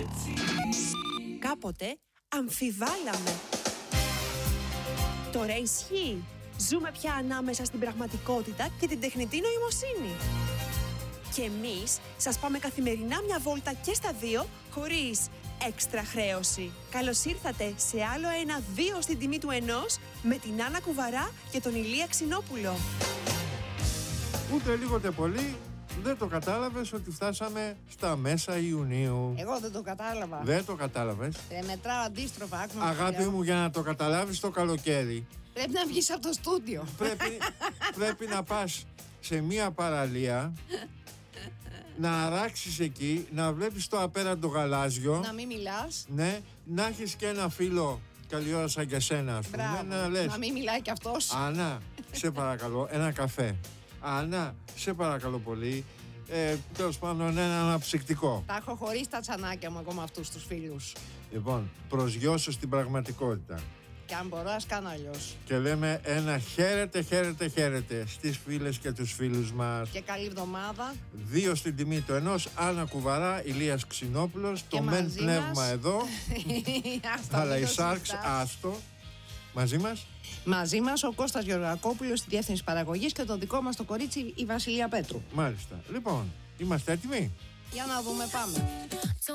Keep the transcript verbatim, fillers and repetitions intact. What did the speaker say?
Κάποτε αμφιβάλαμε. Τώρα ισχύει. Ζούμε πια ανάμεσα στην πραγματικότητα και την τεχνητή νοημοσύνη. Και εμείς σας πάμε καθημερινά μια βόλτα και στα δύο, χωρίς έξτρα χρέωση. Καλώς ήρθατε σε άλλο ένα δύο στην τιμή του ενός με την Άννα Κουβαρά και τον Ηλία Ξινόπουλο. Ούτε λίγο ούτε πολύ δεν το κατάλαβες ότι φτάσαμε στα μέσα Ιουνίου. Εγώ δεν το κατάλαβα. Δεν το κατάλαβες. Ε, μετράω αντίστροφα. Άκουμα, Αγάπη μου, για να το καταλάβεις το καλοκαίρι πρέπει να βγεις από το στούντιο. πρέπει, πρέπει να πας σε μία παραλία, να αράξεις εκεί, να βλέπεις το απέραντο γαλάζιο. Να μην μιλάς. Ναι, να έχεις και ένα φίλο καλή ώρα σαν και σένα, ας πούμε. Μπράβο. Να λες, Να μην μιλάει κι αυτός. Άννα, σε παρακαλώ, ένα καφέ. Άννα, σε παρακαλώ πολύ. Ε, τέλος πάντων, ένα αναψυκτικό. Τα έχω χωρίς τα τσανάκια μου ακόμα αυτούς τους φίλους. Λοιπόν, προσγειώσω στην πραγματικότητα. Και αν μπορώ, ας κάνω αλλιώς. Και λέμε ένα χαίρετε, χαίρετε, χαίρετε στις φίλες και τους φίλους μας. Και καλή εβδομάδα. Δύο στην τιμή του ενός, Άννα Κουβαρά, Ηλίας Ξινόπουλος. Και το μεν μαζί πνεύμα μας. εδώ. Άστα, Αλλά μην η το Σάρξ, συζητάς. άστο. Μαζί μας. Μαζί μας ο Κώστας Γεωργακόπουλος στη Διεύθυνση Παραγωγής και το δικό μας το κορίτσι η Βασιλεία Πέτρου. Μάλιστα. Λοιπόν, είμαστε έτοιμοι. Για να δούμε, πάμε.